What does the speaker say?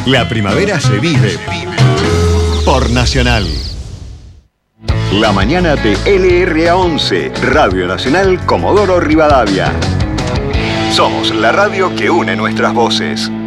La primavera se vive por Nacional. La mañana de LRA11, Radio Nacional Comodoro Rivadavia. Somos la radio que une nuestras voces.